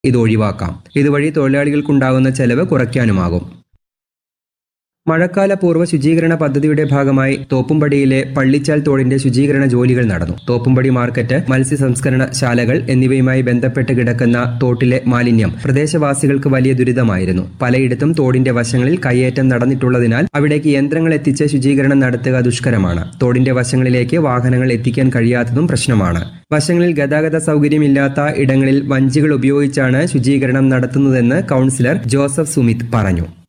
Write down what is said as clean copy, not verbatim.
ഇത് ഒഴിവാക്കാം. ഇതുവഴി തൊഴിലാളികൾക്കുണ്ടാകുന്ന ചെലവ് കുറയ്ക്കാനുമാകും. മഴക്കാല പൂർവ്വ ശുചീകരണ പദ്ധതിയുടെ ഭാഗമായി തോപ്പുംപടിയിലെ പള്ളിച്ചാൽ തോടിന്റെ ശുചീകരണ ജോലികൾ നടന്നു. തോപ്പുംപടി മാർക്കറ്റ്, മത്സ്യ സംസ്കരണ ശാലകൾ എന്നിവയുമായി ബന്ധപ്പെട്ട് കിടക്കുന്ന തോട്ടിലെ മാലിന്യം പ്രദേശവാസികൾക്ക് വലിയ ദുരിതമായിരുന്നു. പലയിടത്തും തോടിന്റെ വശങ്ങളിൽ കയ്യേറ്റം നടന്നിട്ടുള്ളതിനാൽ അവിടേക്ക് യന്ത്രങ്ങൾ എത്തിച്ച് ശുചീകരണം നടത്തുക ദുഷ്കരമാണ്. തോടിന്റെ വശങ്ങളിലേക്ക് വാഹനങ്ങൾ എത്തിക്കാൻ കഴിയാത്തതും പ്രശ്നമാണ്. വശങ്ങളിൽ ഗതാഗത സൗകര്യമില്ലാത്ത ഇടങ്ങളിൽ വഞ്ചികൾ ഉപയോഗിച്ചാണ് ശുചീകരണം നടത്തുന്നതെന്ന് കൗൺസിലർ ജോസഫ് സുമിത് പറഞ്ഞു.